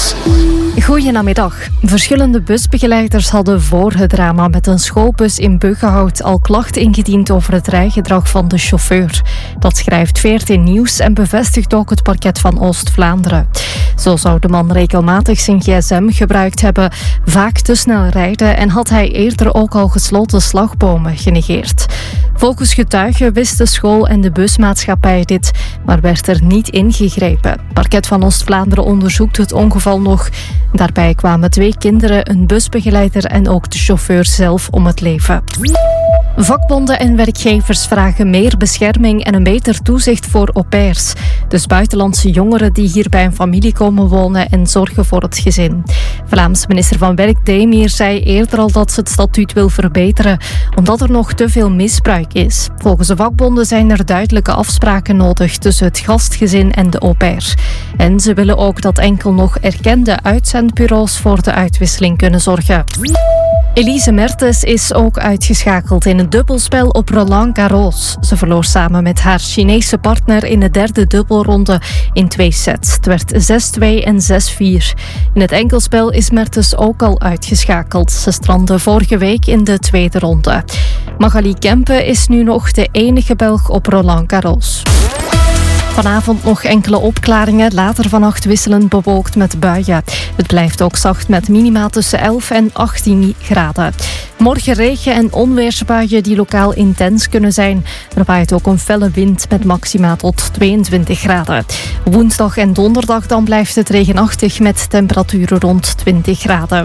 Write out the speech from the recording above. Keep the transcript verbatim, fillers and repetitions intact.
Nieuws. Goedenamiddag. Verschillende busbegeleiders hadden voor het drama met een schoolbus in Buggenhout al klachten ingediend over het rijgedrag van de chauffeur. Dat schrijft veertien Nieuws en bevestigt ook het parket van Oost-Vlaanderen. Zo zou de man regelmatig zijn gsm gebruikt hebben, vaak te snel rijden en had hij eerder ook al gesloten slagbomen genegeerd. Volgens getuigen wist de school en de busmaatschappij dit, maar werd er niet ingegrepen. Het parket van Oost-Vlaanderen onderzoekt het ongeval nog. Daarbij kwamen twee kinderen, een busbegeleider en ook de chauffeur zelf om het leven. Vakbonden en werkgevers vragen meer bescherming en een beter toezicht voor au pairs. Dus buitenlandse jongeren die hier bij een familie komen wonen en zorgen voor het gezin. Vlaams minister van Werk Demir zei eerder al dat ze het statuut wil verbeteren, omdat er nog te veel misbruik is. Volgens de vakbonden zijn er duidelijke afspraken nodig tussen het gastgezin en de au pair. En ze willen ook dat enkel nog erkende uitzendbureaus voor de uitwisseling kunnen zorgen. Elise Mertens is ook uitgeschakeld in een dubbelspel op Roland Garros. Ze verloor samen met haar Chinese partner in de derde dubbelronde in twee sets. Het werd zes twee en zes vier. In het enkelspel is Mertens ook al uitgeschakeld. Ze strandde vorige week in de tweede ronde. Magali Kempe is nu nog de enige Belg op Roland Garros. Vanavond nog enkele opklaringen, later vannacht wisselend bewolkt met buien. Het blijft ook zacht met minima tussen elf en achttien graden. Morgen regen- en onweersbuien die lokaal intens kunnen zijn. Er waait ook een felle wind met maxima tot tweeëntwintig graden. Woensdag en donderdag dan blijft het regenachtig met temperaturen rond twintig graden.